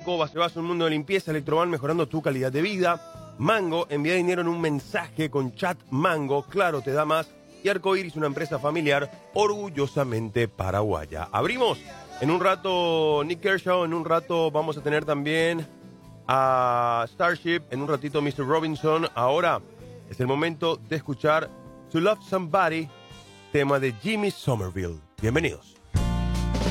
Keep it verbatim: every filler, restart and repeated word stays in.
Ecoba, se basa en un mundo de limpieza, Electroban mejorando tu calidad de vida. Mango, envía dinero en un mensaje con chat Mango, claro, te da más. Y Arcoiris, una empresa familiar orgullosamente paraguaya. Abrimos en un rato Nick Kershaw, en un rato vamos a tener también a Starship, en un ratito mister Robinson. Ahora es el momento de escuchar To Love Somebody, tema de Jimmy Somerville. Bienvenidos.